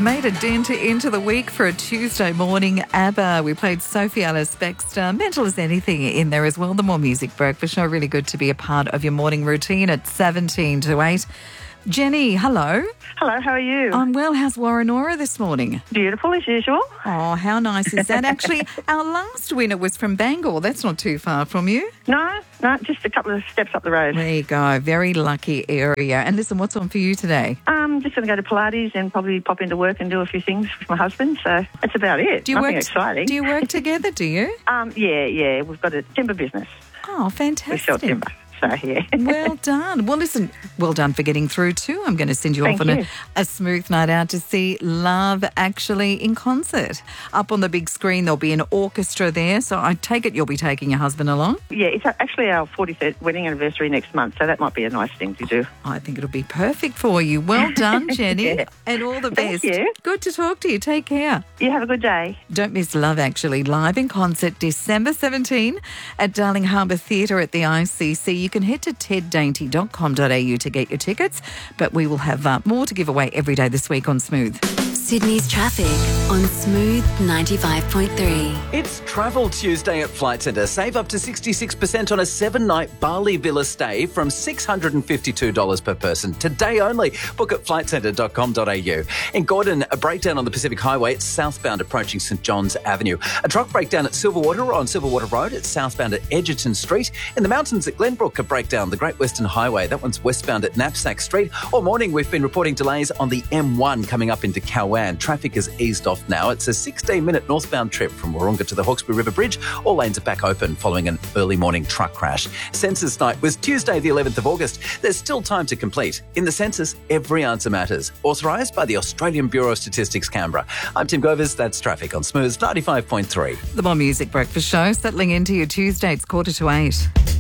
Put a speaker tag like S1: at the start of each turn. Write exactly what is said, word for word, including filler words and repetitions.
S1: made a dent into the week for a Tuesday morning. ABBA. We played Sophie Ellis-Bextor, Mental as Anything in there as well. The More Music Breakfast Show. Really good to be a part of your morning routine at seventeen to eight. Jenny, hello.
S2: Hello, how are you?
S1: I'm well. How's Warrenora this morning?
S2: Beautiful as usual.
S1: Oh, how nice is that? Actually, our last winner was from Bangor. That's not too far from you.
S2: No, no, just a couple of steps up the road.
S1: There you go. Very lucky area. And listen, what's on for you today?
S2: Um, just going to go to Pilates and probably pop into work and do a few things with my husband. So that's about it.
S1: Do you
S2: Nothing
S1: work,
S2: exciting.
S1: Do you work together, do you?
S2: um, yeah, yeah. We've got a timber business.
S1: Oh,
S2: We
S1: fantastic.
S2: sell timber. So, yeah.
S1: Well done. Well, listen, well done for getting through too. I'm going to send you
S2: Thank
S1: off on
S2: you.
S1: a, a smooth night out to see Love Actually in concert. Up on the big screen, there'll be an orchestra there. So I take it you'll be taking your husband along?
S2: Yeah, it's actually our forty-third wedding anniversary next month, so that might be a nice thing to do.
S1: I think it'll be perfect for you. Well done, Jenny.
S2: Yeah.
S1: And all the
S2: Thank
S1: best.
S2: you.
S1: Good to talk to you. Take care.
S2: You have a good day.
S1: Don't miss Love Actually live in concert December seventeenth at Darling Harbour Theatre at the I C C. You can head to ted dainty dot com dot a u to get your tickets, but we will have uh, more to give away every day this week on Smooth.
S3: Sydney's traffic on Smooth ninety-five point three.
S4: It's Travel Tuesday at Flight Centre. Save up to sixty-six percent on a seven-night Bali Villa stay from six hundred fifty-two dollars per person. Today only. Book at flight centre dot com dot a u. In Gordon, a breakdown on the Pacific Highway. It's southbound approaching St John's Avenue. A truck breakdown at Silverwater on Silverwater Road. It's southbound at Edgerton Street. In the mountains at Glenbrook, a breakdown. The Great Western Highway. That one's westbound at Knapsack Street. All morning, we've been reporting delays on the M one coming up into Cowan. Traffic has eased off now. It's a sixteen-minute northbound trip from Warunga to the Hawkesbury River Bridge. All lanes are back open following an early morning truck crash. Census night was Tuesday, the eleventh of August. There's still time to complete. In the census, every answer matters. Authorised by the Australian Bureau of Statistics, Canberra. I'm Tim Govers. That's traffic on Smooth ninety-five point three.
S1: The More Music Breakfast Show settling into your Tuesday. It's quarter to eight.